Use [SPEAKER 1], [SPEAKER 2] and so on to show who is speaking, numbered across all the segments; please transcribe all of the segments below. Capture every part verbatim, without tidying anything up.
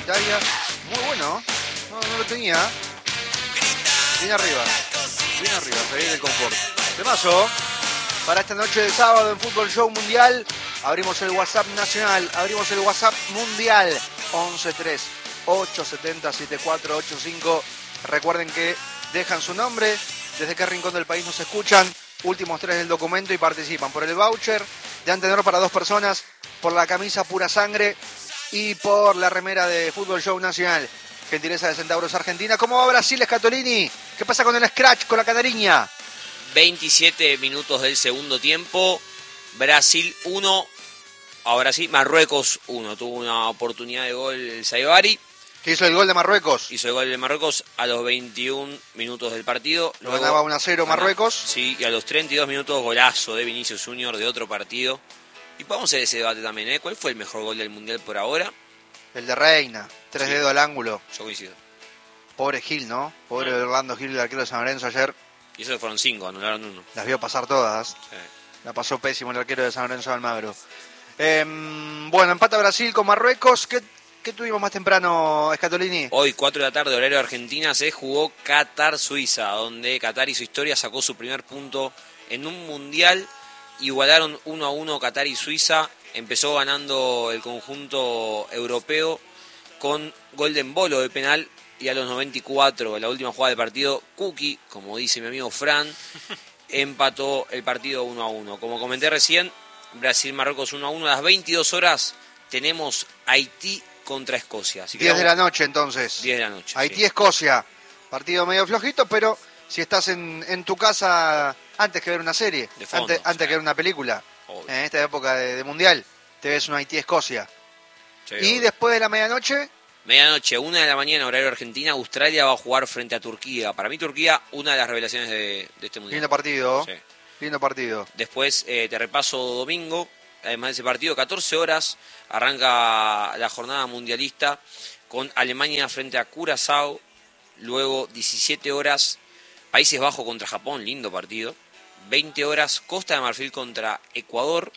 [SPEAKER 1] Universitaria. Muy bueno. No, no lo tenía. Bien arriba. Bien arriba, salir del confort. Temazo. Para esta noche de sábado en Fútbol Show Mundial, abrimos el WhatsApp nacional, abrimos el WhatsApp mundial. once tres ocho siete cero siete cuatro ocho cinco. Recuerden que dejan su nombre, desde qué rincón del país nos escuchan, últimos tres del documento y participan por el voucher de Antenor para dos personas, por la camisa Pura Sangre y por la remera de Fútbol Show Nacional. Gentileza de Centauros Argentina. ¿Cómo va Brasil, Scatolini? ¿Qué pasa con el scratch, con la canariña?
[SPEAKER 2] veintisiete minutos del segundo tiempo. Brasil uno. Ahora sí, Marruecos uno. Tuvo una oportunidad de gol el Saibari.
[SPEAKER 1] ¿Qué hizo el gol de Marruecos?
[SPEAKER 2] Hizo el gol de Marruecos a los veintiún minutos del partido.
[SPEAKER 1] Lo Luego, ganaba uno a cero Marruecos.
[SPEAKER 2] Sí, y a los treinta y dos minutos golazo de Vinicius Junior de otro partido. Y podemos hacer ese debate también, ¿eh? ¿Cuál fue el mejor gol del Mundial por ahora?
[SPEAKER 1] El de Reina, tres sí. dedos al ángulo.
[SPEAKER 2] Yo coincido.
[SPEAKER 1] Pobre Gil, ¿no? Pobre no. Orlando Gil, el arquero de San Lorenzo ayer.
[SPEAKER 2] Y eso fueron cinco, anularon uno.
[SPEAKER 1] Las vio pasar todas.
[SPEAKER 2] Sí.
[SPEAKER 1] La pasó pésimo el arquero de San Lorenzo de Almagro. Eh, bueno, empata Brasil con Marruecos. ¿Qué, ¿Qué tuvimos más temprano, Scatolini?
[SPEAKER 2] Hoy, cuatro de la tarde, horario de Argentina, se jugó Qatar-Suiza, donde Qatar hizo historia, sacó su primer punto en un mundial. Igualaron uno a uno Qatar y Suiza. Empezó ganando el conjunto europeo con gol de embolo de penal. Y a los noventa y cuatro, la última jugada del partido, Cookie, como dice mi amigo Fran, empató el partido uno a uno. Como comenté recién, Brasil-Marruecos uno a uno. A las veintidós horas tenemos Haití contra Escocia. Así que
[SPEAKER 1] diez
[SPEAKER 2] vamos...
[SPEAKER 1] de la noche entonces.
[SPEAKER 2] diez de la noche.
[SPEAKER 1] Haití-Escocia. Sí. Partido medio flojito, pero si estás en, en tu casa antes que ver una serie,
[SPEAKER 2] de fondo,
[SPEAKER 1] antes, antes
[SPEAKER 2] sí.
[SPEAKER 1] que ver una película,
[SPEAKER 2] Obvio.
[SPEAKER 1] En esta época de, de Mundial, te ves un Haití-Escocia.
[SPEAKER 2] Sí,
[SPEAKER 1] y
[SPEAKER 2] obvio.
[SPEAKER 1] Después de la medianoche...
[SPEAKER 2] Medianoche, una de la mañana, horario Argentina, Australia va a jugar frente a Turquía. Para mí Turquía, una de las revelaciones de, de este Mundial.
[SPEAKER 1] Lindo partido,
[SPEAKER 2] sí.
[SPEAKER 1] Lindo partido.
[SPEAKER 2] Después eh, te repaso domingo, además de ese partido, catorce horas, arranca la jornada mundialista con Alemania frente a Curazao. Luego diecisiete horas, Países Bajos contra Japón, lindo partido. veinte horas, Costa de Marfil contra Ecuador.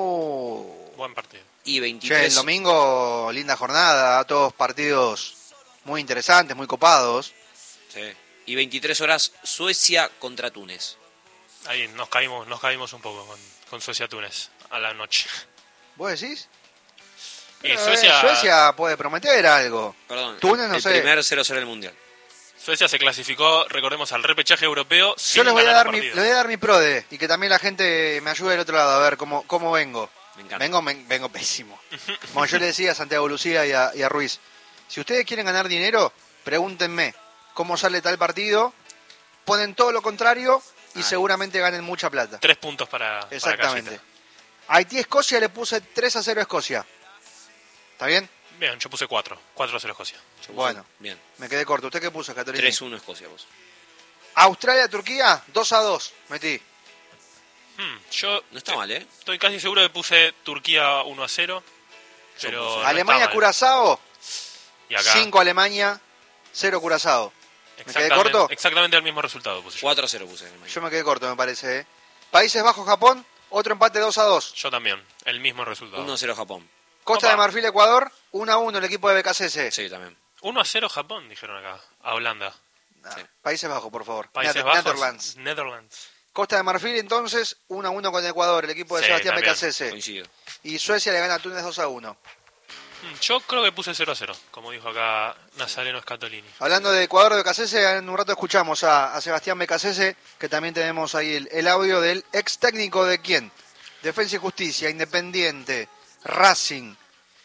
[SPEAKER 1] Oh,
[SPEAKER 3] buen partido.
[SPEAKER 2] Y veintitrés...
[SPEAKER 1] Che, el domingo, linda jornada, todos partidos muy interesantes, muy copados.
[SPEAKER 2] Sí. Y veintitrés horas, Suecia contra Túnez.
[SPEAKER 3] Ahí nos caímos, nos caímos un poco con, con Suecia-Túnez a la noche.
[SPEAKER 1] ¿Vos decís?
[SPEAKER 3] Y
[SPEAKER 1] Pero,
[SPEAKER 3] Suecia...
[SPEAKER 1] eh, Suecia puede prometer algo.
[SPEAKER 2] Perdón,
[SPEAKER 1] Túnez no
[SPEAKER 2] el
[SPEAKER 1] sé.
[SPEAKER 2] primer cero cero del Mundial.
[SPEAKER 3] Suecia se clasificó, recordemos, al repechaje europeo sin
[SPEAKER 1] Yo les voy a
[SPEAKER 3] ganar
[SPEAKER 1] dar mi,
[SPEAKER 3] partido.
[SPEAKER 1] les voy a dar mi prode y que también la gente me ayude del otro lado a ver cómo, cómo vengo.
[SPEAKER 2] Me encanta.
[SPEAKER 1] Vengo, me, vengo pésimo. Como yo le decía a Santiago Lucía y a, y a Ruiz, si ustedes quieren ganar dinero, pregúntenme cómo sale tal partido, ponen todo lo contrario y
[SPEAKER 2] Ay.
[SPEAKER 1] seguramente ganen mucha plata.
[SPEAKER 3] Tres puntos para
[SPEAKER 1] Exactamente.
[SPEAKER 3] Para
[SPEAKER 1] Haití-Escocia le puse tres a cero a Escocia. ¿Está bien?
[SPEAKER 3] Bien, yo puse cuatro. cuatro a cero Escocia.
[SPEAKER 2] Yo puse-
[SPEAKER 1] Bueno.
[SPEAKER 2] Bien.
[SPEAKER 1] Me quedé corto. ¿Usted qué puso, Catolini?
[SPEAKER 2] tres uno Escocia, vos.
[SPEAKER 1] Australia-Turquía, dos a dos. Metí.
[SPEAKER 3] Hmm, yo
[SPEAKER 2] No está mal, ¿eh?
[SPEAKER 3] estoy casi seguro que puse Turquía uno a cero. Pero
[SPEAKER 2] puse
[SPEAKER 3] no está
[SPEAKER 1] Alemania-Curazao,
[SPEAKER 3] mal. Y acá,
[SPEAKER 1] cinco Alemania, cero Curazao. ¿Me quedé
[SPEAKER 3] exactamente,
[SPEAKER 1] corto?
[SPEAKER 3] exactamente el mismo resultado puse yo.
[SPEAKER 2] cuatro a cero puse.
[SPEAKER 1] Yo me quedé corto, me parece. ¿eh? Países Bajos-Japón, otro empate dos a dos.
[SPEAKER 3] Yo también, el mismo resultado.
[SPEAKER 2] uno a cero Japón.
[SPEAKER 1] Costa
[SPEAKER 3] Opa.
[SPEAKER 1] de Marfil-Ecuador, uno a uno el equipo de B K C S.
[SPEAKER 2] Sí, también.
[SPEAKER 3] uno a cero Japón, dijeron acá, a Holanda.
[SPEAKER 1] No,
[SPEAKER 2] Sí.
[SPEAKER 1] Países Bajos, por favor.
[SPEAKER 3] Países
[SPEAKER 1] Nether-
[SPEAKER 3] Bajos,
[SPEAKER 1] Netherlands.
[SPEAKER 3] Netherlands.
[SPEAKER 1] Costa de Marfil, entonces, uno a uno con Ecuador, el equipo de
[SPEAKER 3] Sí,
[SPEAKER 1] Sebastián
[SPEAKER 3] también.
[SPEAKER 1] B K C S.
[SPEAKER 2] Coincido.
[SPEAKER 1] Y Suecia le gana a Túnez dos a uno.
[SPEAKER 3] Hmm, Yo creo que puse cero a cero, como dijo acá Nazareno Scatolini.
[SPEAKER 1] Hablando de Ecuador de B K C S, en un rato escuchamos a, a Sebastián B K C S, que también tenemos ahí el, el audio del ex técnico de quién. Defensa y Justicia, Independiente, Racing.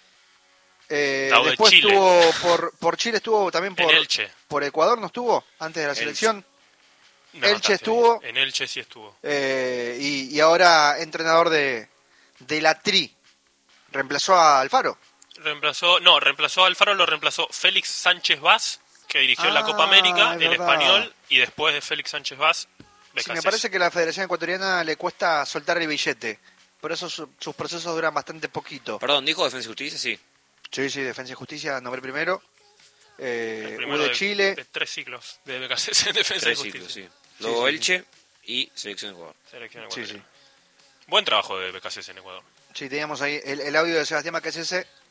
[SPEAKER 1] Eh,
[SPEAKER 3] Tau de
[SPEAKER 1] después
[SPEAKER 3] Chile.
[SPEAKER 1] estuvo por, por Chile, estuvo también por,
[SPEAKER 3] En Elche.
[SPEAKER 1] por Ecuador, ¿no estuvo? Antes de la
[SPEAKER 2] Elche.
[SPEAKER 1] selección.
[SPEAKER 3] Me
[SPEAKER 1] Elche
[SPEAKER 3] mataste
[SPEAKER 1] estuvo.
[SPEAKER 3] ahí. En Elche sí estuvo.
[SPEAKER 1] Eh, y, y ahora entrenador de, de la Tri. Reemplazó a Alfaro.
[SPEAKER 3] Reemplazó, no, reemplazó a Alfaro, lo reemplazó Félix Sánchez Vaz, que dirigió
[SPEAKER 1] Ah,
[SPEAKER 3] la Copa América,
[SPEAKER 1] es
[SPEAKER 3] el
[SPEAKER 1] verdad.
[SPEAKER 3] español, y después de Félix Sánchez Vaz,
[SPEAKER 1] Sí,
[SPEAKER 3] Becasés.
[SPEAKER 1] me parece que a la Federación Ecuatoriana le cuesta soltar el billete. Por eso su- sus procesos duran bastante poquito.
[SPEAKER 2] Perdón, ¿dijo Defensa y Justicia? Sí.
[SPEAKER 1] Sí, sí, Defensa y Justicia, nombre primero. Eh,
[SPEAKER 3] El
[SPEAKER 1] U
[SPEAKER 3] primero
[SPEAKER 1] de Chile.
[SPEAKER 3] de tres ciclos de Becasés en Defensa
[SPEAKER 2] Tres
[SPEAKER 3] y
[SPEAKER 2] ciclos,
[SPEAKER 3] Justicia.
[SPEAKER 2] sí. Luego
[SPEAKER 1] sí, sí.
[SPEAKER 2] Elche y Selección de Ecuador.
[SPEAKER 3] Selección
[SPEAKER 1] Sí,
[SPEAKER 3] ecuatoriana.
[SPEAKER 1] sí.
[SPEAKER 3] Buen trabajo de Becasés en Ecuador.
[SPEAKER 1] Sí, teníamos ahí el, el audio de Sebastián Macasese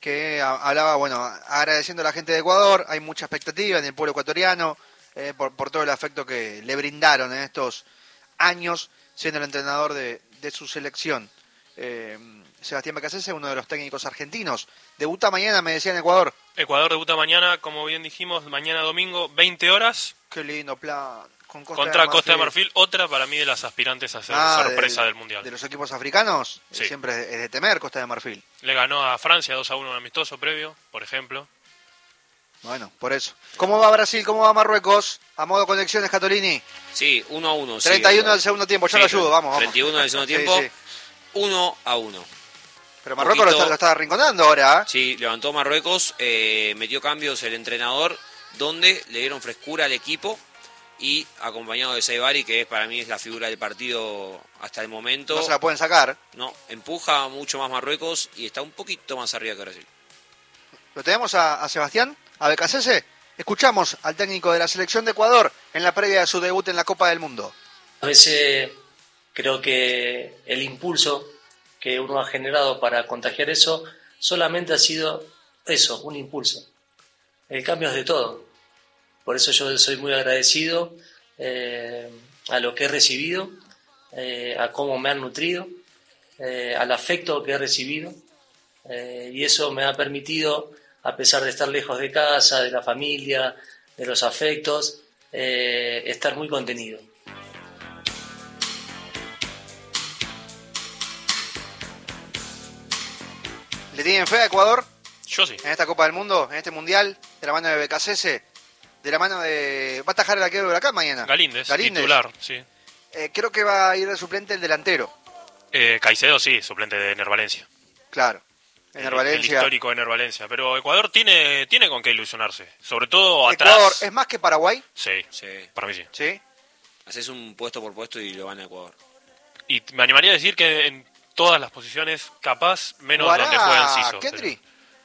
[SPEAKER 1] que a, hablaba, bueno, agradeciendo a la gente de Ecuador. Hay mucha expectativa en el pueblo ecuatoriano eh, por, por todo el afecto que le brindaron en estos años siendo el entrenador de, de su selección. Eh, Sebastián Becasese, uno de los técnicos argentinos, debuta mañana, me decía, en Ecuador.
[SPEAKER 3] Ecuador debuta mañana, como bien dijimos, mañana domingo, veinte horas.
[SPEAKER 1] Qué lindo plan. Con Costa
[SPEAKER 3] contra
[SPEAKER 1] de
[SPEAKER 3] Costa de Marfil, otra para mí de las aspirantes a ser ah, sorpresa
[SPEAKER 1] de,
[SPEAKER 3] del Mundial.
[SPEAKER 1] De los equipos africanos,
[SPEAKER 3] sí.
[SPEAKER 1] Siempre es de temer Costa de Marfil.
[SPEAKER 3] Le ganó a Francia dos a uno en amistoso previo, por ejemplo.
[SPEAKER 1] Bueno, por eso. ¿Cómo va Brasil? ¿Cómo va Marruecos? A modo conexiones, Catolini.
[SPEAKER 2] Sí, uno a uno.
[SPEAKER 1] treinta y uno
[SPEAKER 2] sí,
[SPEAKER 1] del segundo tiempo, yo
[SPEAKER 2] sí,
[SPEAKER 1] lo ayudo, vamos, vamos.
[SPEAKER 2] treinta y uno del segundo tiempo, sí, sí. uno a uno.
[SPEAKER 1] Pero Marruecos poquito, lo, está, lo está arrinconando ahora, ¿eh?
[SPEAKER 2] Sí, levantó Marruecos, eh, metió cambios el entrenador, donde le dieron frescura al equipo y acompañado de Saibari, que es, para mí es la figura del partido hasta el momento.
[SPEAKER 1] No se la pueden sacar.
[SPEAKER 2] No, empuja mucho más Marruecos y está un poquito más arriba que Brasil.
[SPEAKER 1] ¿Lo tenemos a, a Sebastián? ¿A Becasese? Escuchamos al técnico de la selección de Ecuador en la previa de su debut en la Copa del Mundo.
[SPEAKER 4] A veces creo que el impulso que uno ha generado para contagiar eso solamente ha sido eso, un impulso. El cambio es de todo. Por eso yo soy muy agradecido eh, a lo que he recibido, eh, a cómo me han nutrido, eh, al afecto que he recibido, eh, y eso me ha permitido, a pesar de estar lejos de casa, de la familia, de los afectos, eh, estar muy contenido.
[SPEAKER 1] ¿Le tienen fe a Ecuador?
[SPEAKER 3] Yo sí.
[SPEAKER 1] En esta Copa del Mundo, en este Mundial, de la mano de Becasese, de la mano de... ¿Va a atajar el arquero de Huracán mañana?
[SPEAKER 3] Galíndez, Galíndez. Titular, sí.
[SPEAKER 1] Eh, creo que va a ir de suplente el delantero.
[SPEAKER 3] Eh, Caicedo, sí, suplente de Ener Valencia.
[SPEAKER 1] Claro. Ener Valencia.
[SPEAKER 3] El, el histórico Ener Valencia. Pero Ecuador tiene, tiene con qué ilusionarse. Sobre todo
[SPEAKER 1] Ecuador,
[SPEAKER 3] atrás.
[SPEAKER 1] ¿es más que Paraguay?
[SPEAKER 3] Sí,
[SPEAKER 2] sí.
[SPEAKER 3] Para mí sí.
[SPEAKER 1] ¿Sí?
[SPEAKER 2] Haces un puesto por puesto y lo gana Ecuador.
[SPEAKER 3] Y me animaría a decir que en todas las posiciones, capaz, menos
[SPEAKER 1] ¿Jugará
[SPEAKER 3] donde juega Enciso.
[SPEAKER 1] Kendry?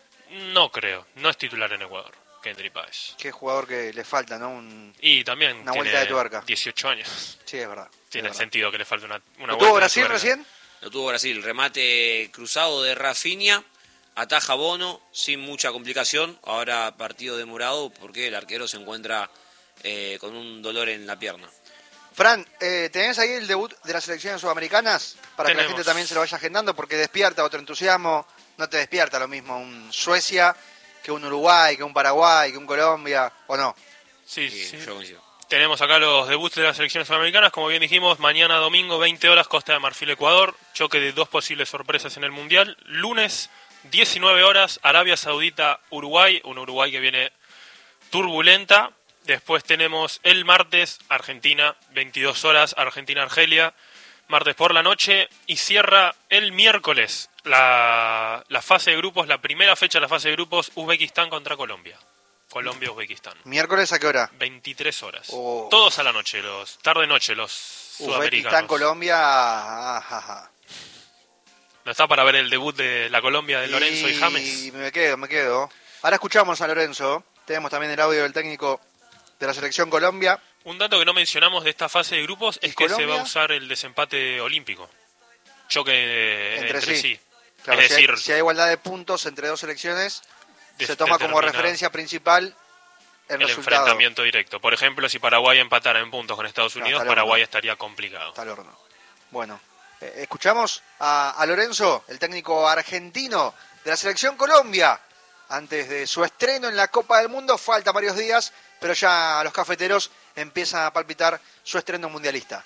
[SPEAKER 3] No creo, no es titular en Ecuador, Kendry Páez.
[SPEAKER 1] Qué jugador que le falta, ¿no? Un,
[SPEAKER 3] y también
[SPEAKER 1] una
[SPEAKER 3] tiene
[SPEAKER 1] vuelta de tuerca.
[SPEAKER 3] dieciocho años.
[SPEAKER 1] Sí, es verdad.
[SPEAKER 3] Tiene
[SPEAKER 1] es verdad.
[SPEAKER 3] sentido que le falte una, una
[SPEAKER 1] ¿Lo
[SPEAKER 3] vuelta
[SPEAKER 1] tuvo Brasil
[SPEAKER 3] de tuerca.
[SPEAKER 1] recién?
[SPEAKER 2] Lo tuvo Brasil, remate cruzado de Rafinha, ataja Bono sin mucha complicación. Ahora partido demorado porque el arquero se encuentra eh, con un dolor en la pierna.
[SPEAKER 1] Fran, eh, ¿tenés ahí el debut de las selecciones sudamericanas? Para
[SPEAKER 3] Tenemos.
[SPEAKER 1] que la gente también se lo vaya agendando, porque despierta otro entusiasmo. No te despierta lo mismo un Suecia que un Uruguay, que un Paraguay, que un Colombia, ¿o no?
[SPEAKER 3] Sí,
[SPEAKER 2] Sí,
[SPEAKER 3] sí.
[SPEAKER 2] yo coincido.
[SPEAKER 3] Tenemos acá los debuts de las selecciones sudamericanas, como bien dijimos, mañana domingo, veinte horas, Costa de Marfil, Ecuador, choque de dos posibles sorpresas en el Mundial. Lunes, diecinueve horas, Arabia Saudita, Uruguay, un Uruguay que viene turbulenta. Después tenemos el martes, Argentina, veintidós horas, Argentina-Argelia, martes por la noche, y cierra el miércoles la, la fase de grupos, la primera fecha de la fase de grupos, Uzbekistán contra Colombia. Colombia-Uzbekistán.
[SPEAKER 1] ¿Miércoles a qué hora?
[SPEAKER 3] veintitrés horas.
[SPEAKER 1] Oh.
[SPEAKER 3] Todos a la noche, los tarde-noche, los sudamericanos.
[SPEAKER 1] Uzbekistán, Colombia, ajaja.
[SPEAKER 3] ¿No está para ver el debut de la Colombia de Lorenzo y, y James?
[SPEAKER 1] Y me quedo, me quedo. Ahora escuchamos a Lorenzo. Tenemos también el audio del técnico de la selección Colombia.
[SPEAKER 3] Un dato que no mencionamos de esta fase de grupos es que se va a usar el desempate olímpico. Choque entre, entre sí. sí.
[SPEAKER 1] Claro,
[SPEAKER 3] es
[SPEAKER 1] si,
[SPEAKER 3] decir,
[SPEAKER 1] hay, si hay igualdad de puntos entre dos selecciones, se toma como
[SPEAKER 3] determina
[SPEAKER 1] referencia principal el,
[SPEAKER 3] el
[SPEAKER 1] resultado.
[SPEAKER 3] enfrentamiento directo. Por ejemplo, si Paraguay empatara en puntos con Estados Unidos,
[SPEAKER 1] no,
[SPEAKER 3] Paraguay estaría complicado.
[SPEAKER 1] Está al horno. Bueno, eh, escuchamos a, a Lorenzo, el técnico argentino de la selección Colombia, antes de su estreno en la Copa del Mundo. Faltan varios días, pero ya los cafeteros empiezan a palpitar su estreno mundialista.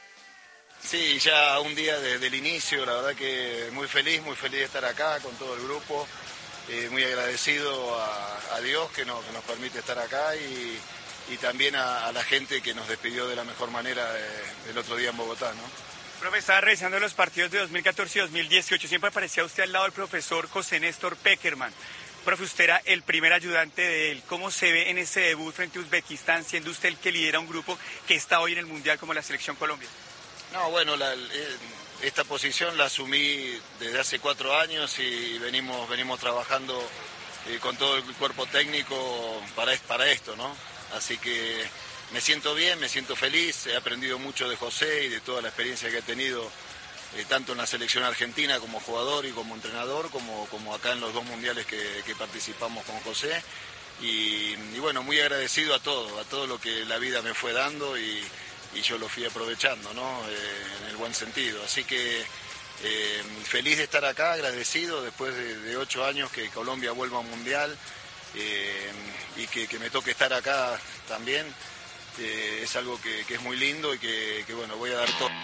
[SPEAKER 5] Sí, ya un día desde el inicio, la verdad que muy feliz, muy feliz de estar acá con todo el grupo, eh, muy agradecido a, a Dios que nos, que nos permite estar acá y, y también a, a la gente que nos despidió de la mejor manera eh, el otro día en Bogotá, ¿no?
[SPEAKER 6] Profe, estaba revisando los partidos de dos mil catorce y dos mil dieciocho, siempre aparecía usted al lado del profesor José Néstor Peckerman. Profe, usted era el primer ayudante de él. ¿Cómo se ve en ese debut frente a Uzbekistán, siendo usted el que lidera un grupo que está hoy en el Mundial como la Selección Colombia?
[SPEAKER 5] No, bueno, la, esta posición la asumí desde hace cuatro años y venimos, venimos trabajando eh, con todo el cuerpo técnico para, para esto, ¿no? Así que me siento bien, me siento feliz, he aprendido mucho de José y de toda la experiencia que he tenido eh, tanto en la selección argentina como jugador y como entrenador, como, como acá en los dos mundiales que, que participamos con José. Y, y bueno, muy agradecido a todo, a todo lo que la vida me fue dando y, y yo lo fui aprovechando, ¿no? Eh, en el buen sentido. Así que eh, feliz de estar acá, agradecido después de, de ocho años que Colombia vuelva a un mundial eh, y que, que me toque estar acá también. Eh, es algo que, que es muy lindo y que, que bueno, voy a dar todo.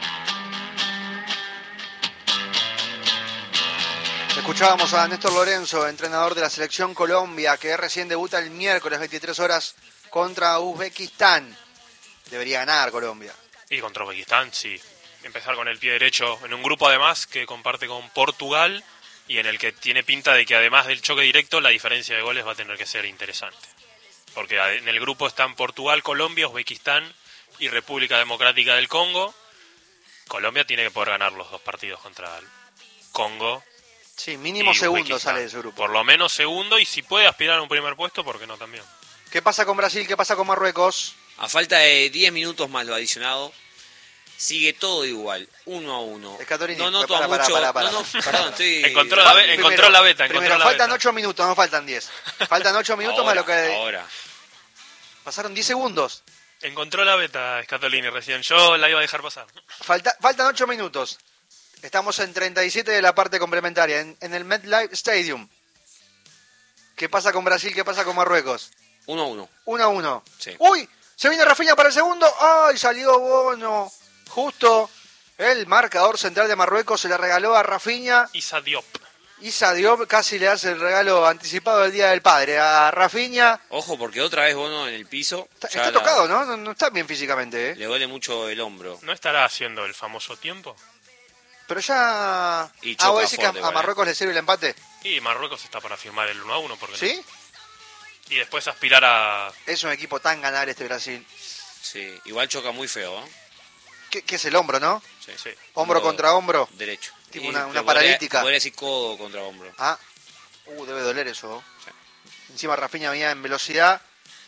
[SPEAKER 1] Escuchábamos a Néstor Lorenzo, entrenador de la selección Colombia, que recién debuta el miércoles veintitrés horas contra Uzbekistán. Debería ganar Colombia.
[SPEAKER 3] Y contra Uzbekistán, sí. Empezar con el pie derecho en un grupo además que comparte con Portugal y en el que tiene pinta de que además del choque directo la diferencia de goles va a tener que ser interesante. Porque en el grupo están Portugal, Colombia, Uzbekistán y República Democrática del Congo. Colombia tiene que poder ganar los dos partidos contra el Congo.
[SPEAKER 1] Sí, mínimo segundo sale de ese grupo.
[SPEAKER 3] Por lo menos segundo, y si puede aspirar a un primer puesto, ¿por qué no también?
[SPEAKER 1] ¿Qué pasa con Brasil? ¿Qué pasa con Marruecos?
[SPEAKER 2] A falta de diez minutos más lo adicionado, sigue todo igual, uno a uno.
[SPEAKER 1] Escatorini,
[SPEAKER 2] no noto
[SPEAKER 1] para,
[SPEAKER 2] a mucho...
[SPEAKER 1] para, para, para.
[SPEAKER 2] No, no, perdón, estoy...
[SPEAKER 3] encontró, la,
[SPEAKER 1] Primero,
[SPEAKER 3] encontró la beta.
[SPEAKER 1] Primero,
[SPEAKER 3] encontró la
[SPEAKER 1] faltan
[SPEAKER 3] beta.
[SPEAKER 1] ocho minutos, no faltan diez. Faltan ocho minutos
[SPEAKER 2] ahora,
[SPEAKER 1] más lo que...
[SPEAKER 2] Ahora.
[SPEAKER 1] Pasaron diez segundos.
[SPEAKER 3] Encontró la beta, Scatolini, recién. Yo la iba a dejar pasar.
[SPEAKER 1] Falta, faltan ocho minutos. Estamos en treinta y siete de la parte complementaria, en, en el MetLife Stadium. ¿Qué pasa con Brasil? ¿Qué pasa con Marruecos?
[SPEAKER 2] uno a uno.
[SPEAKER 1] uno a uno.
[SPEAKER 2] Sí.
[SPEAKER 1] ¡Uy! Se viene Rafinha para el segundo. ¡Ay! Salió Bono. Justo el marcador central de Marruecos se le regaló a Rafinha.
[SPEAKER 3] Issa Diop.
[SPEAKER 1] Issa Diop casi le hace el regalo anticipado del Día del Padre a Rafinha.
[SPEAKER 2] Ojo, porque otra vez Bono en el piso.
[SPEAKER 1] Está,
[SPEAKER 2] ya
[SPEAKER 1] está
[SPEAKER 2] la-
[SPEAKER 1] tocado, ¿no? ¿no? No está bien físicamente, ¿eh?
[SPEAKER 2] Le duele mucho el hombro.
[SPEAKER 3] ¿No estará haciendo el famoso tiempo?
[SPEAKER 1] Pero ya...
[SPEAKER 2] Y
[SPEAKER 1] ah,
[SPEAKER 2] choca
[SPEAKER 1] ¿vos decís que a,
[SPEAKER 2] fuerte,
[SPEAKER 1] a
[SPEAKER 2] igual, ¿eh?
[SPEAKER 1] Marruecos le sirve el empate?
[SPEAKER 3] Y Marruecos está para firmar el uno a uno, ¿por qué
[SPEAKER 1] ¿Sí?
[SPEAKER 3] no? Y después aspirar a...
[SPEAKER 1] Es un equipo tan ganable este Brasil.
[SPEAKER 2] Sí, igual choca muy feo, ¿eh?
[SPEAKER 1] ¿Qué, qué es el hombro, no?
[SPEAKER 2] Sí.
[SPEAKER 3] Sí.
[SPEAKER 1] Hombro contra hombro.
[SPEAKER 2] Derecho.
[SPEAKER 1] Tipo
[SPEAKER 2] Y
[SPEAKER 1] una-
[SPEAKER 2] te
[SPEAKER 1] una
[SPEAKER 2] podría-
[SPEAKER 1] paralítica.
[SPEAKER 2] Podría decir codo contra hombro.
[SPEAKER 1] Ah, uh, debe doler eso.
[SPEAKER 2] Sí.
[SPEAKER 1] Encima Rafinha venía en velocidad.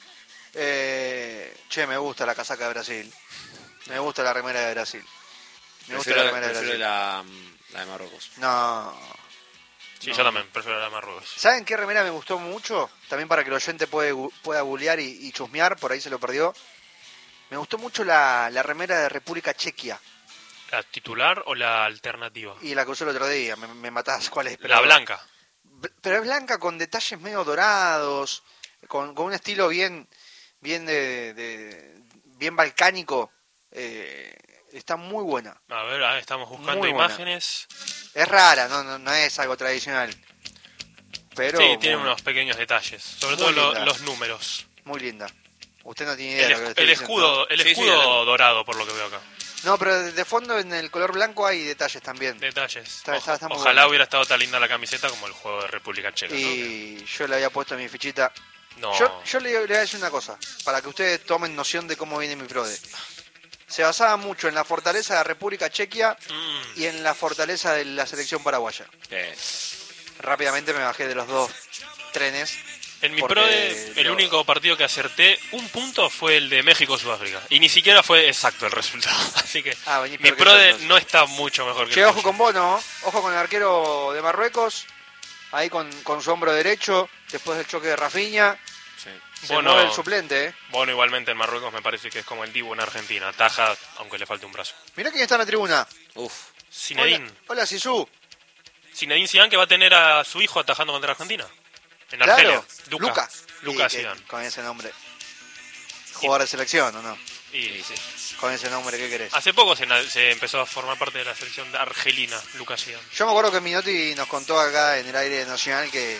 [SPEAKER 1] Eh, che, me gusta la casaca de Brasil. Me gusta la remera de Brasil. Me gusta
[SPEAKER 2] Prefiero,
[SPEAKER 1] la remera de
[SPEAKER 2] prefiero
[SPEAKER 1] Brasil.
[SPEAKER 2] la, la de Marruecos.
[SPEAKER 1] No.
[SPEAKER 3] Sí,
[SPEAKER 1] No.
[SPEAKER 3] yo también prefiero la Marruecos.
[SPEAKER 1] ¿Saben qué remera me gustó mucho? También para que el oyente puede, gu- pueda googlear y, y chusmear, por ahí se lo perdió. Me gustó mucho la, la remera de República Chequia.
[SPEAKER 3] ¿La titular o la alternativa?
[SPEAKER 1] Y la que usé el otro día, me, me matás. ¿Cuál es? Pero-
[SPEAKER 3] La blanca.
[SPEAKER 1] B- Pero es blanca con detalles medio dorados, con, con un estilo bien, bien de, de- bien balcánico. Eh, está muy buena.
[SPEAKER 3] A ver, ahí estamos buscando
[SPEAKER 1] Muy buena.
[SPEAKER 3] imágenes.
[SPEAKER 1] Es rara, no, no, no es algo tradicional. Pero
[SPEAKER 3] Sí, tiene
[SPEAKER 1] muy,
[SPEAKER 3] unos pequeños detalles. Sobre
[SPEAKER 1] Muy
[SPEAKER 3] todo lo-
[SPEAKER 1] linda.
[SPEAKER 3] los números.
[SPEAKER 1] muy linda. Usted no tiene idea
[SPEAKER 3] El,
[SPEAKER 1] de lo que le
[SPEAKER 3] esc-
[SPEAKER 1] estoy
[SPEAKER 3] el
[SPEAKER 1] diciendo,
[SPEAKER 3] escudo, el
[SPEAKER 2] Sí, sí,
[SPEAKER 3] escudo
[SPEAKER 2] la-
[SPEAKER 3] dorado, por lo que veo acá.
[SPEAKER 1] ¿no? No, pero de de fondo en el color blanco hay detalles también.
[SPEAKER 3] Detalles.
[SPEAKER 1] Está-
[SPEAKER 3] Ojo-
[SPEAKER 1] está- está muy
[SPEAKER 3] Ojalá
[SPEAKER 1] bueno.
[SPEAKER 3] hubiera estado tan linda la camiseta como el juego de República Checa. ¿no?
[SPEAKER 1] Y yo le había puesto en mi fichita.
[SPEAKER 3] No,
[SPEAKER 1] Yo, yo le, le voy a decir una cosa, para que ustedes tomen noción de cómo viene mi prode. Se basaba mucho en la fortaleza de la República Chequia
[SPEAKER 3] Mm,
[SPEAKER 1] y en la fortaleza de la selección paraguaya.
[SPEAKER 2] Eh,
[SPEAKER 1] Rápidamente me bajé de los dos trenes.
[SPEAKER 3] en mi
[SPEAKER 1] porque
[SPEAKER 3] prode, el
[SPEAKER 1] lo-
[SPEAKER 3] único partido que acerté un punto fue el de México-Sudáfrica. Y ni siquiera fue exacto el resultado. Así que
[SPEAKER 1] Ah, venís
[SPEAKER 3] mi
[SPEAKER 1] peor que yo,
[SPEAKER 3] prode
[SPEAKER 1] entonces.
[SPEAKER 3] no está mucho mejor que
[SPEAKER 1] Che,
[SPEAKER 3] el
[SPEAKER 1] ojo
[SPEAKER 3] tuyo.
[SPEAKER 1] con Bono, ojo con el arquero de Marruecos, ahí con, con su hombro derecho, después del choque de Rafinha.
[SPEAKER 2] sí.
[SPEAKER 1] Se
[SPEAKER 3] Bono-
[SPEAKER 1] mueve el suplente, ¿eh?
[SPEAKER 3] Bono igualmente en Marruecos me parece que es como el Dibu en Argentina. Taja, aunque le falte un brazo.
[SPEAKER 1] Mirá quién está en la tribuna.
[SPEAKER 2] Uf.
[SPEAKER 3] Zinedine.
[SPEAKER 1] Hola, hola Sisu.
[SPEAKER 3] Zinedine Zidane, que va a tener a su hijo atajando contra Argentina. En
[SPEAKER 1] Claro,
[SPEAKER 3] Argelia. Luca.
[SPEAKER 1] Luca.
[SPEAKER 3] Luca
[SPEAKER 1] Sí, que-
[SPEAKER 3] Zidane.
[SPEAKER 1] con ese nombre. Jugador de selección, ¿o no?
[SPEAKER 3] Y
[SPEAKER 2] Sí, sí.
[SPEAKER 1] Con ese nombre, ¿qué querés?
[SPEAKER 3] hace poco se, na- se empezó a formar parte de la selección de argelina, Luca Zidane.
[SPEAKER 1] Yo me acuerdo que Minotti nos contó acá en el aire nacional que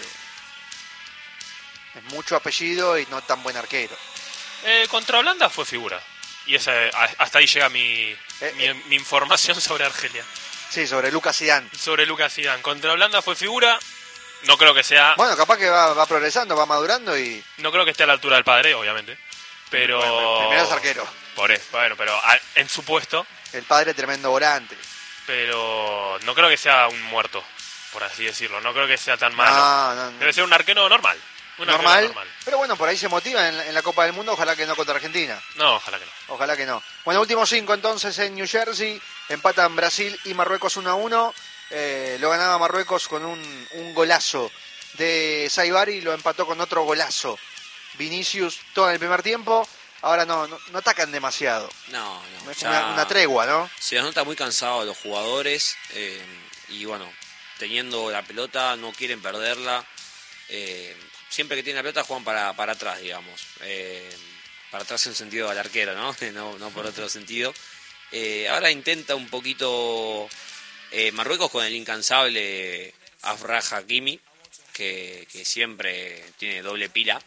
[SPEAKER 1] es mucho apellido y no tan buen arquero.
[SPEAKER 3] Eh, contra Holanda fue figura. Y esa, a- hasta ahí llega mi, mi,
[SPEAKER 1] eh.
[SPEAKER 3] mi información sobre Argelia.
[SPEAKER 1] Sí, sobre Lucas Zidane.
[SPEAKER 3] Sobre Luca Zidane. Contra Holanda fue figura. No creo que sea,
[SPEAKER 1] Bueno, capaz que va, va progresando, va madurando y...
[SPEAKER 3] no creo que esté a la altura del padre, obviamente. Pero
[SPEAKER 1] Bueno, primero es arquero.
[SPEAKER 3] Por eso, bueno, pero a- en su puesto.
[SPEAKER 1] El padre tremendo volante.
[SPEAKER 3] Pero no creo que sea un muerto, por así decirlo. No creo que sea tan malo.
[SPEAKER 1] No, no, no.
[SPEAKER 3] Debe ser un arquero normal. Un arquero
[SPEAKER 1] Normal,
[SPEAKER 3] normal.
[SPEAKER 1] pero bueno, por ahí se motiva en, la- en la Copa del Mundo, ojalá que no contra Argentina.
[SPEAKER 3] No, ojalá que no.
[SPEAKER 1] Ojalá que no. Bueno, últimos cinco entonces en New Jersey. empatan Brasil y Marruecos uno a uno. Eh, lo ganaba Marruecos con un, un golazo de Saibari y lo empató con otro golazo Vinicius todo en el primer tiempo. Ahora no, no, no atacan demasiado.
[SPEAKER 2] No, no.
[SPEAKER 1] Es una, una tregua, ¿no?
[SPEAKER 2] Se los nota muy cansados los jugadores eh, y bueno, teniendo la pelota no quieren perderla. Eh, siempre que tienen la pelota juegan para, para atrás, digamos. Eh, para atrás en sentido al arquero, ¿no? No, no por otro sentido. Eh, ahora intenta un poquito eh, Marruecos con el incansable Achraf Hakimi, que, que siempre tiene doble pila.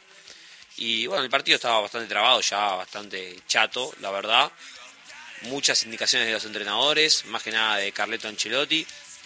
[SPEAKER 2] Y bueno, el partido estaba bastante trabado, ya bastante chato, la verdad. Muchas indicaciones de los entrenadores, más que nada de Carleto Ancelotti.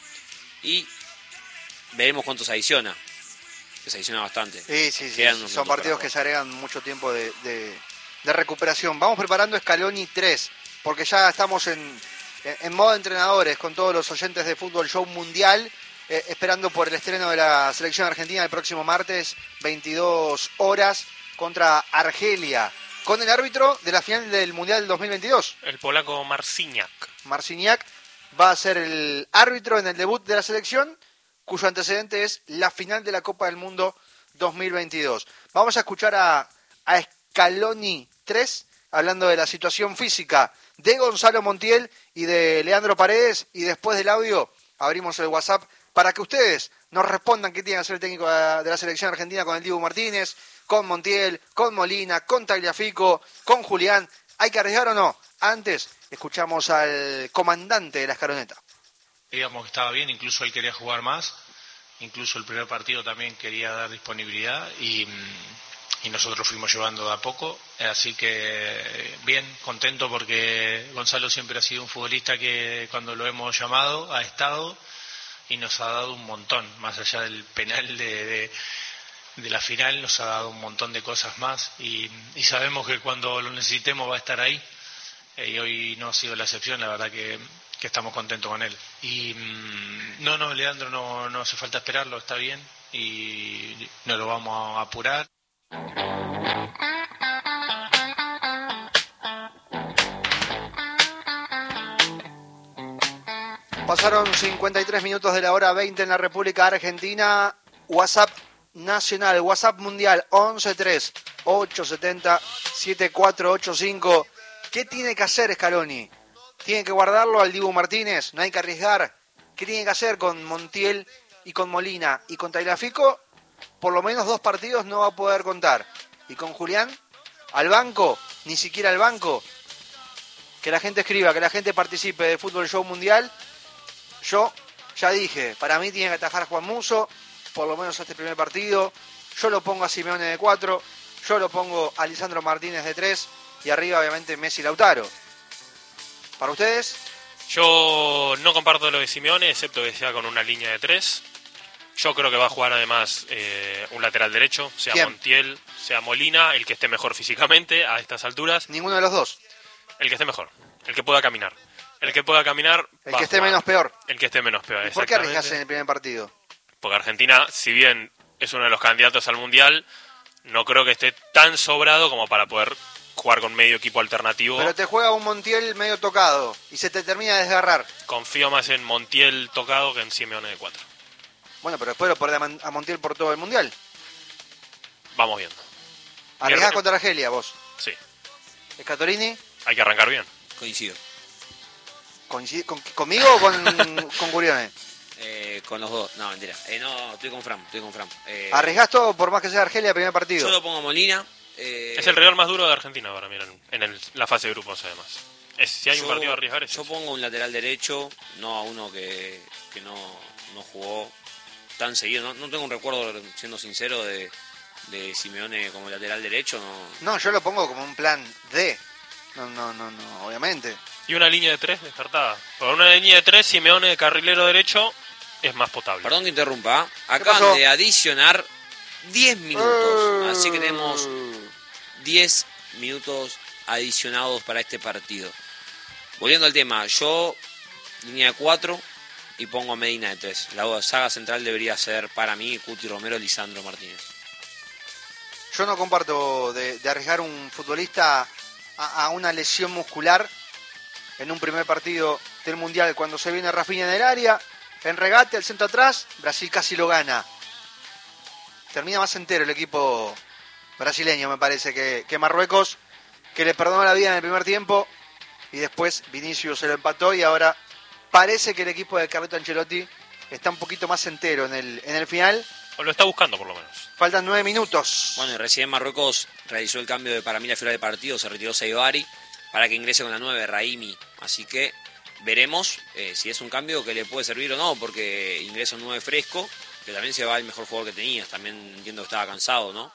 [SPEAKER 2] Y veremos cuánto se adiciona. Que se adiciona bastante.
[SPEAKER 1] Sí, sí, sí. Son partidos que se agregan mucho tiempo de, de, de recuperación. Vamos preparando Scaloni tres, porque ya estamos en, en modo entrenadores con todos los oyentes de Fútbol Show Mundial, eh, esperando por el estreno de la selección argentina el próximo martes, veintidós horas, contra Argelia, con el árbitro de la final del Mundial del dos mil veintidós.
[SPEAKER 3] El polaco Marciniak.
[SPEAKER 1] Marciniak va a ser el árbitro en el debut de la selección, cuyo antecedente es la final de la Copa del Mundo dos mil veintidós. Vamos a escuchar a, a Scaloni tres, hablando de la situación física de Gonzalo Montiel y de Leandro Paredes, y después del audio abrimos el WhatsApp para que ustedes nos respondan qué tiene que hacer el técnico de la selección argentina con el Dibu Martínez, con Montiel, con Molina, con Tagliafico, con Julián. ¿Hay que arriesgar o no? Antes escuchamos al comandante de la escaloneta.
[SPEAKER 7] Digamos que estaba bien, incluso él quería jugar más, incluso el primer partido también quería dar disponibilidad y, y nosotros fuimos llevando de a poco, así que bien, contento porque Gonzalo siempre ha sido un futbolista que cuando lo hemos llamado ha estado y nos ha dado un montón, más allá del penal de... de de la final, nos ha dado un montón de cosas más y, y sabemos que cuando lo necesitemos va a estar ahí, eh, y hoy no ha sido la excepción, la verdad que, que estamos contentos con él. Y mmm, no, no, Leandro, no, no hace falta esperarlo, está bien y no lo vamos a apurar.
[SPEAKER 1] Pasaron cincuenta y tres minutos de la hora veinte en la República Argentina. WhatsApp nacional, WhatsApp mundial once tres ocho siete cero siete cuatro ocho cinco. ¿Qué tiene que hacer Scaloni? ¿Tiene que guardarlo al Dibu Martínez? ¿No hay que arriesgar? ¿Qué tiene que hacer con Montiel y con Molina? Y con Tagliafico, por lo menos dos partidos no va a poder contar. ¿Y con Julián? ¿Al banco? Ni siquiera al banco. Que la gente escriba, que la gente participe de Fútbol Show Mundial. Yo ya dije, para mí tiene que atajar Juan Musso, por lo menos este primer partido. Yo lo pongo a Simeone de cuatro, yo lo pongo a Lisandro Martínez de tres y arriba obviamente Messi y Lautaro. ¿Para ustedes?
[SPEAKER 3] Yo no comparto lo de Simeone, excepto que sea con una línea de tres. Yo creo que va a jugar además eh, un lateral derecho, sea ¿Quién? Montiel, sea Molina, el que esté mejor físicamente a estas alturas.
[SPEAKER 1] Ninguno de los dos.
[SPEAKER 3] El que esté mejor, el que pueda caminar. El que pueda caminar.
[SPEAKER 1] El que esté menos peor.
[SPEAKER 3] El que esté menos peor.
[SPEAKER 1] ¿Por qué arriesgas en el primer partido?
[SPEAKER 3] Porque Argentina, si bien es uno de los candidatos al Mundial, no creo que esté tan sobrado como para poder jugar con medio equipo alternativo.
[SPEAKER 1] Pero te juega un Montiel medio tocado y se te termina de desgarrar.
[SPEAKER 3] Confío más en Montiel tocado que en Simeone de cuatro.
[SPEAKER 1] Bueno, pero después lo pone a Montiel por todo el Mundial.
[SPEAKER 3] Vamos viendo.
[SPEAKER 1] ¿Arriesgás contra Argelia vos?
[SPEAKER 3] Sí.
[SPEAKER 1] ¿Scatolini?
[SPEAKER 3] Hay que arrancar bien.
[SPEAKER 2] Coincido.
[SPEAKER 1] ¿Coincide con, ¿Conmigo o con, con Gurione?
[SPEAKER 2] Eh, con los dos, no, mentira. Eh, no, estoy con Fran, estoy con Fran. Eh,
[SPEAKER 1] ¿Arriesgás todo por más que sea Argelia el primer partido?
[SPEAKER 2] Yo lo pongo a Molina. Eh,
[SPEAKER 3] es el rival más duro de Argentina ahora, miren, en el, la fase de grupos además. Es, si hay
[SPEAKER 2] yo,
[SPEAKER 3] un partido a arriesgar es
[SPEAKER 2] Yo
[SPEAKER 3] eso.
[SPEAKER 2] pongo un lateral derecho, no a uno que, que no, no jugó tan seguido. No, no tengo un recuerdo, siendo sincero, de, de Simeone como lateral derecho. No.
[SPEAKER 1] no, yo lo pongo como un plan D. No, no, no, no, obviamente.
[SPEAKER 3] Y una línea de tres descartada. Por una línea de tres, Simeone de carrilero derecho es más potable.
[SPEAKER 2] Perdón que interrumpa. Acaban de adicionar diez minutos.
[SPEAKER 1] Uh,
[SPEAKER 2] así que tenemos diez minutos adicionados para este partido. Volviendo al tema, yo línea de cuatro y pongo a Medina de tres. La saga central debería ser para mí Cuti Romero, Lisandro Martínez.
[SPEAKER 1] Yo no comparto de, de arriesgar un futbolista a, a una lesión muscular en un primer partido del Mundial. Cuando se viene Rafinha en el área, en regate, el centro atrás, Brasil casi lo gana. Termina más entero el equipo brasileño, me parece, que, que Marruecos, que le perdonó la vida en el primer tiempo y después Vinicius se lo empató y ahora parece que el equipo de Carleto Ancelotti está un poquito más entero en el, en el final.
[SPEAKER 3] O lo está buscando por lo menos.
[SPEAKER 1] Faltan nueve minutos.
[SPEAKER 2] Bueno, y recién Marruecos realizó el cambio de para mí la fila de partido, se retiró Saibari para que ingrese con la nueve Raimi. Así que veremos eh, si es un cambio que le puede servir o no, porque ingresa un nueve fresco, que también se va el mejor jugador que tenías. También entiendo que estaba cansado, ¿no?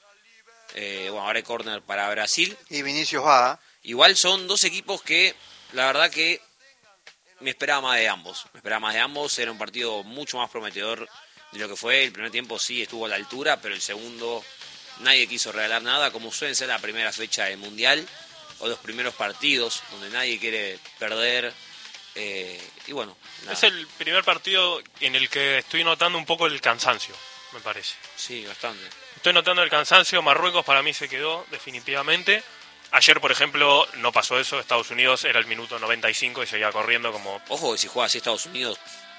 [SPEAKER 2] Eh, bueno, ahora hay córner para Brasil.
[SPEAKER 1] Y Vinicius va.
[SPEAKER 2] Igual son dos equipos que, la verdad que me esperaba más de ambos. Me esperaba más de ambos, era un partido mucho más prometedor de lo que fue. El primer tiempo sí estuvo a la altura, pero el segundo nadie quiso regalar nada, como suele ser la primera fecha del Mundial, o los primeros partidos, donde nadie quiere perder. Eh, y bueno, nada.
[SPEAKER 3] Es el primer partido en el que estoy notando un poco el cansancio, me parece.
[SPEAKER 2] Sí, bastante.
[SPEAKER 3] Estoy notando el cansancio. Marruecos para mí se quedó definitivamente. Ayer, por ejemplo, no pasó eso. Estados Unidos era el minuto noventa y cinco y seguía corriendo como...
[SPEAKER 2] Ojo que si juega así Estados Unidos...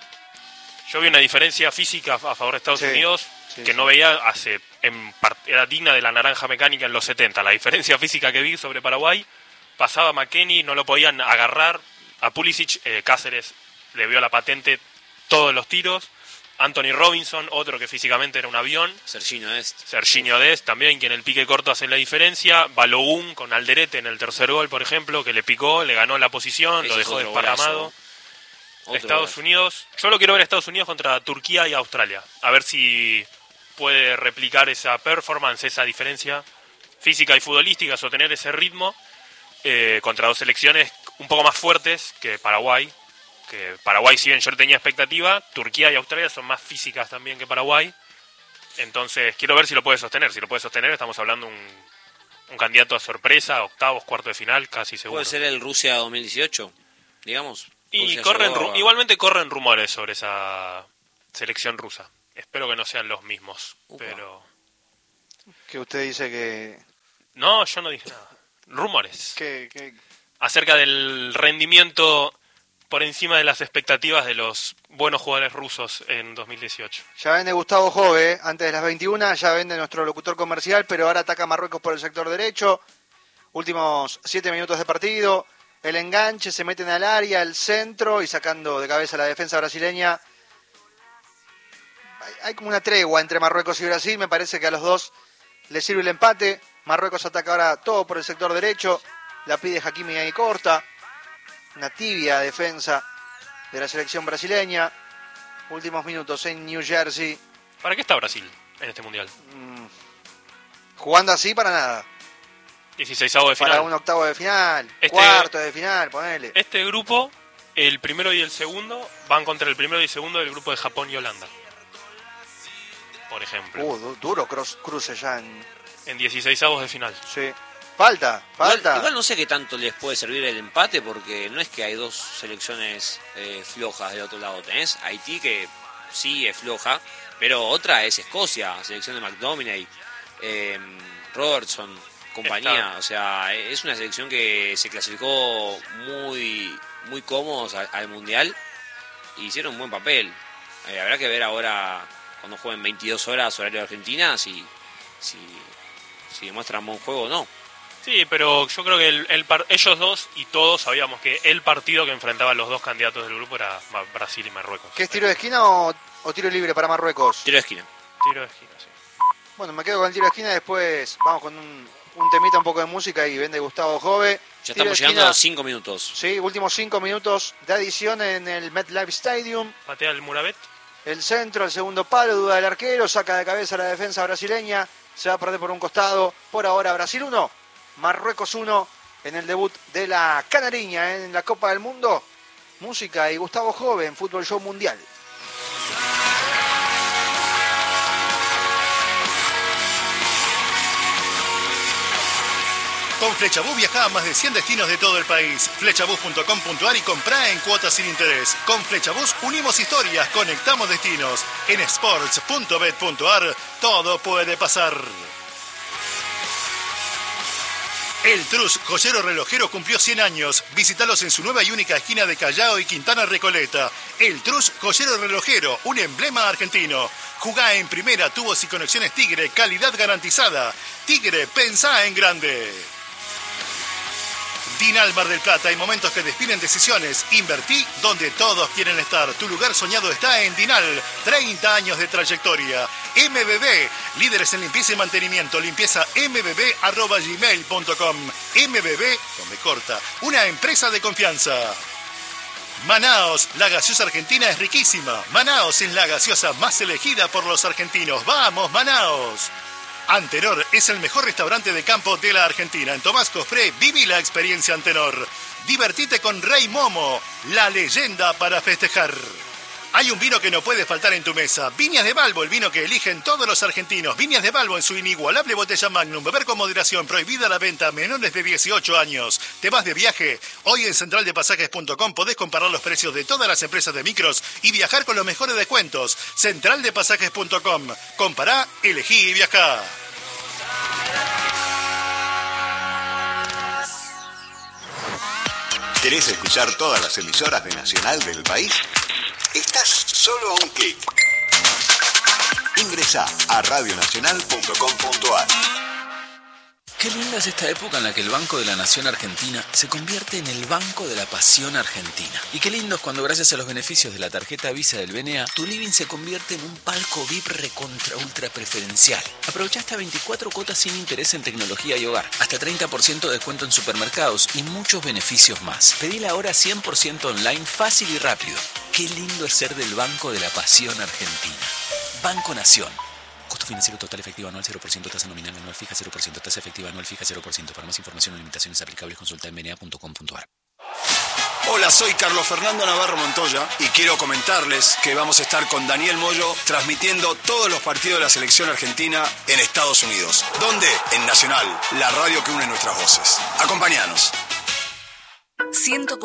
[SPEAKER 3] Yo vi una diferencia física a favor de Estados
[SPEAKER 1] sí,
[SPEAKER 3] Unidos
[SPEAKER 1] sí,
[SPEAKER 3] que
[SPEAKER 1] sí.
[SPEAKER 3] no veía hace... En, era digna de la naranja mecánica en los setenta. La diferencia física que vi sobre Paraguay, pasaba McKennie, no lo podían agarrar. A Pulisic, eh, Cáceres le vio la patente todos los tiros. Anthony Robinson, otro que físicamente era un avión.
[SPEAKER 2] Serginho Dest.
[SPEAKER 3] Serginho Dest también, que en el pique corto hace la diferencia. Balogun con Alderete en el tercer gol, por ejemplo, que le picó, le ganó la posición,
[SPEAKER 2] Ese
[SPEAKER 3] lo
[SPEAKER 2] es
[SPEAKER 3] dejó
[SPEAKER 2] otro
[SPEAKER 3] desparramado.
[SPEAKER 2] golazo. Otro
[SPEAKER 3] Estados
[SPEAKER 2] golazo.
[SPEAKER 3] Unidos, yo lo quiero ver a Estados Unidos contra Turquía y Australia. A ver si puede replicar esa performance, esa diferencia física y futbolística, sostener ese ritmo eh, contra dos selecciones un poco más fuertes que Paraguay. Que Paraguay, si bien yo tenía expectativa, Turquía y Australia son más físicas también que Paraguay. Entonces quiero ver si lo puede sostener. Si lo puede sostener, estamos hablando de un, un candidato a sorpresa, octavos, cuarto de final, casi seguro.
[SPEAKER 2] Puede ser el Rusia dos mil dieciocho, digamos.
[SPEAKER 3] Y
[SPEAKER 2] Rusia
[SPEAKER 3] corren,
[SPEAKER 2] llegó a-
[SPEAKER 3] ru- igualmente corren rumores sobre esa selección rusa. Espero que no sean los mismos.
[SPEAKER 2] Upa.
[SPEAKER 3] Pero
[SPEAKER 1] Que usted dice que...
[SPEAKER 3] no, yo no dije nada. Rumores
[SPEAKER 1] que, que
[SPEAKER 3] acerca del rendimiento por encima de las expectativas de los buenos jugadores rusos en dos mil dieciocho.
[SPEAKER 1] ya vende Gustavo Jove, antes de las veintiuna, ya vende nuestro locutor comercial, pero ahora ataca a Marruecos por el sector derecho. Últimos siete minutos de partido. El enganche, se meten al área, el centro y sacando de cabeza la defensa brasileña. Hay, hay como una tregua entre Marruecos y Brasil. Me parece que a los dos les sirve el empate. Marruecos ataca ahora todo por el sector derecho. La pide Hakimi ahí corta. Una tibia defensa de la selección brasileña. Últimos minutos en New Jersey.
[SPEAKER 3] ¿Para qué está Brasil en este mundial?
[SPEAKER 1] Jugando así para nada.
[SPEAKER 3] dieciseisavo de final.
[SPEAKER 1] Para un octavo de final,
[SPEAKER 3] Este-
[SPEAKER 1] cuarto de final, ponele.
[SPEAKER 3] Este grupo, el primero y el segundo, van contra el primero y el segundo del grupo de Japón y Holanda. Por ejemplo.
[SPEAKER 1] Uh, du- duro cross, cruce ya en...
[SPEAKER 3] En dieciseisavos de final.
[SPEAKER 1] Sí. Falta, falta.
[SPEAKER 2] Igual, igual no sé qué tanto les puede servir el empate, porque no es que hay dos selecciones eh, flojas del otro lado. Tenés Haití, que sí es floja, pero otra es Escocia, selección de McDominay, eh, Robertson, compañía.
[SPEAKER 3] Está.
[SPEAKER 2] O sea, es una selección que se clasificó muy, muy cómodos al, al Mundial y hicieron un buen papel. Eh, habrá que ver ahora, cuando jueguen veintidós horas horario de Argentina, si, si, si demuestran buen juego o no.
[SPEAKER 3] Sí, pero yo creo que el, el par- ellos dos y todos sabíamos que el partido que enfrentaban los dos candidatos del grupo era Ma- Brasil y Marruecos.
[SPEAKER 1] ¿Qué es tiro de esquina o, o tiro libre para Marruecos?
[SPEAKER 2] Tiro de esquina.
[SPEAKER 3] Tiro de esquina, sí.
[SPEAKER 1] Bueno, me quedo con el tiro de esquina, después vamos con un, un temita, un poco de música y vende Gustavo Jove.
[SPEAKER 2] Ya
[SPEAKER 1] Tiro de
[SPEAKER 2] estamos llegando
[SPEAKER 1] esquina,
[SPEAKER 2] a los cinco minutos.
[SPEAKER 1] Sí, últimos cinco minutos de adición en el MetLife Stadium.
[SPEAKER 3] Patea el Murabet.
[SPEAKER 1] El centro, el segundo palo, duda del arquero, saca de cabeza la defensa brasileña, se va a perder por un costado. Por ahora Brasil uno, Marruecos uno en el debut de la Canariña en la Copa del Mundo. Música y Gustavo Jove en Fútbol Show Mundial.
[SPEAKER 8] Con Flechabús viaja a más de cien destinos de todo el país. flechabús punto com punto ar y comprá en cuotas sin interés. Con Flechabús unimos historias, conectamos destinos. En sports punto bet punto ar todo puede pasar. El Trus, joyero relojero, cumplió cien años. Visítalos en su nueva y única esquina de Callao y Quintana Recoleta. El Trus, joyero relojero, un emblema argentino. Jugá en primera, tubos y conexiones Tigre, calidad garantizada. Tigre, pensá en grande. Dinal Mar del Plata, hay momentos que definen decisiones. Invertí donde todos quieren estar. Tu lugar soñado está en Dinal. treinta años de trayectoria. M B B, líderes en limpieza y mantenimiento. Limpieza m b b arroba gmail punto com. M B B, donde corta, una empresa de confianza. Manaos, la gaseosa argentina es riquísima. Manaos es la gaseosa más elegida por los argentinos. ¡Vamos, Manaos! Antenor es el mejor restaurante de campo de la Argentina. En Tomás Cofré, viví la experiencia Antenor. Divertite con Rey Momo, la leyenda para festejar. Hay un vino que no puede faltar en tu mesa. Viñas de Balbo, el vino que eligen todos los argentinos. Viñas de Balbo en su inigualable botella Magnum. Beber con moderación. Prohibida la venta a menores de dieciocho años. ¿Te vas de viaje? Hoy en central de pasajes punto com podés comparar los precios de todas las empresas de micros y viajar con los mejores descuentos. central de pasajes punto com. Compará, elegí y viajá.
[SPEAKER 9] ¿Querés escuchar todas las emisoras de Nacional del país? Estás solo a un clic. Ingresá a radio nacional punto com punto a r.
[SPEAKER 10] Qué linda es esta época en la que el Banco de la Nación Argentina se convierte en el Banco de la Pasión Argentina. Y qué lindo es cuando gracias a los beneficios de la tarjeta Visa del B N A, tu living se convierte en un palco V I P recontra ultra preferencial. Aprovecha hasta veinticuatro cuotas sin interés en tecnología y hogar, hasta treinta por ciento de descuento en supermercados y muchos beneficios más. Pedila ahora cien por ciento online, fácil y rápido. Qué lindo es ser del Banco de la Pasión Argentina. Banco Nación. Costo financiero total efectivo anual cero por ciento, tasa nominal anual fija cero por ciento, tasa efectiva anual fija cero por ciento. Para más información o limitaciones aplicables consulta en b n a punto com punto a r.
[SPEAKER 11] Hola, soy Carlos Fernando Navarro Montoya y quiero comentarles que vamos a estar con Daniel Moyo transmitiendo todos los partidos de la selección argentina en Estados Unidos. ¿Dónde? En Nacional, la radio que une nuestras voces. Acompáñanos.